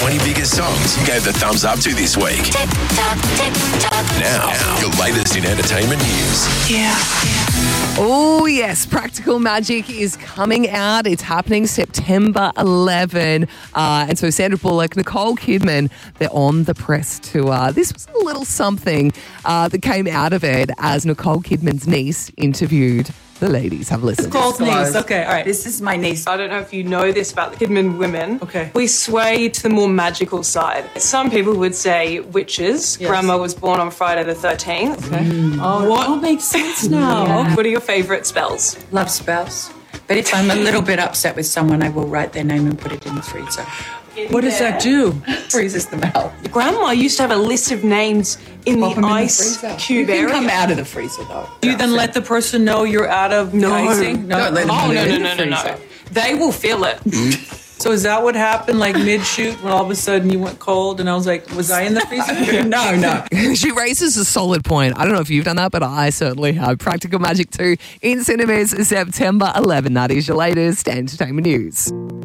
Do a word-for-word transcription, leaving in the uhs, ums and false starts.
twenty biggest songs you gave the thumbs up to this week. Tick tock, tick tock. Now, your latest in entertainment news. Yeah. Oh, yes. Practical Magic is coming out. It's happening September eleventh. Uh, and so Sandra Bullock, Nicole Kidman, they're on the press tour. This was a little something uh, that came out of it as Nicole Kidman's niece interviewed the ladies. Have a listen. Nicole's niece. Okay, all right. This is my niece. I don't know if you know this about the Kidman women. Okay. We sway to the more magical side. Some people would say witches. Yes. Grandma was born on Friday the thirteenth. Okay. Oh, What- it all makes sense now. Yeah. What are your favourite spells? Love spells. But if I'm a little bit upset with someone, I will write their name and put it in the freezer. What does that do? Freezes them out. Grandma used to have a list of names in Pop the 'em in the ice freezer. cube You can area. come out of the freezer though. Do you then let the person know you're out of No. icing? Don't let them Oh, put no, it no, in no, the no, no. freezer. They will feel it. So is that what happened, like mid-shoot, when all of a sudden you went cold and I was like, was I in the freezer? No, no. She raises a solid point. I don't know if you've done that, but I certainly have. Practical Magic two in cinemas September eleventh. That is your latest entertainment news.